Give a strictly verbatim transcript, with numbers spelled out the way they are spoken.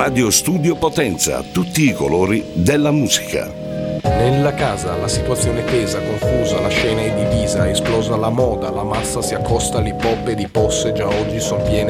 Radio Studio Potenza, tutti i colori della musica. Nella casa la situazione è tesa, confusa, la scena è divisa, esplosa la moda, la massa si accosta, l'hip hop ed i posse già oggi son piene